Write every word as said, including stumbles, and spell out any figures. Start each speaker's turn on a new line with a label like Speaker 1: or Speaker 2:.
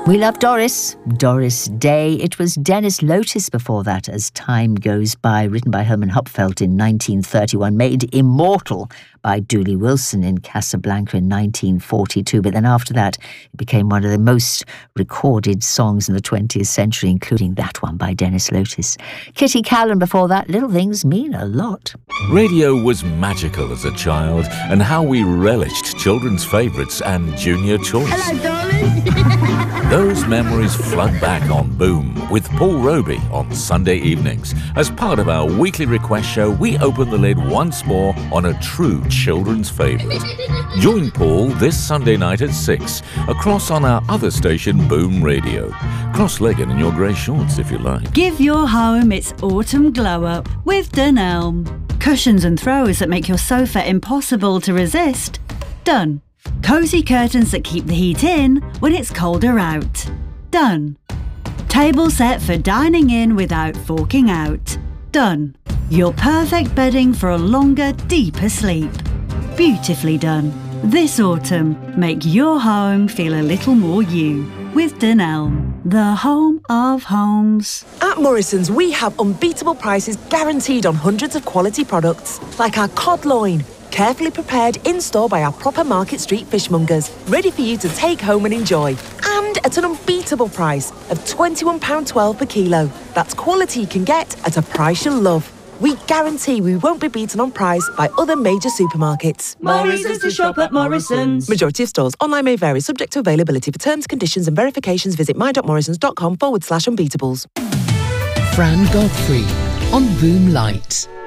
Speaker 1: We love Doris, Doris Day. It was Dennis Lotis before that, As Time Goes By, written by Herman Hupfeld in nineteen thirty-one, made immortal by Dooley Wilson in Casablanca in nineteen forty-two. But then after that, it became one of the most recorded songs in the twentieth century, including that one by Dennis Lotis. Kitty Callan before that, Little Things Mean a Lot.
Speaker 2: Radio was magical as a child, and how we relished children's favourites and Junior Choice.
Speaker 3: Hello, darling.
Speaker 2: Those memories flood back on Boom with Paul Roby on Sunday evenings. As part of our weekly request show, we open the lid once more on a true children's favourite. Join Paul this Sunday night at six, across on our other station, Boom Radio. Cross-legged in your grey shorts, if you like.
Speaker 4: Give your home its autumn glow-up with Dunelm. Cushions and throws that make your sofa impossible to resist. Done. Cosy curtains that keep the heat in when it's colder out. Done. Table set for dining in without forking out. Done. Your perfect bedding for a longer, deeper sleep. Beautifully done. This autumn, make your home feel a little more you with Dunelm, the home of homes.
Speaker 5: At Morrison's, we have unbeatable prices guaranteed on hundreds of quality products, like our cod loin, carefully prepared in-store by our proper Market Street fishmongers, ready for you to take home and enjoy. And at an unbeatable price of twenty-one pounds twelve per kilo. That's quality you can get at a price you'll love. We guarantee we won't be beaten on price by other major supermarkets.
Speaker 3: More reasons to shop at Morrison's.
Speaker 5: Majority of stores. Online may vary, subject to availability. For terms, conditions and verifications, visit my.morrisons.com forward slash unbeatables.
Speaker 6: Fran Godfrey on Boom Light.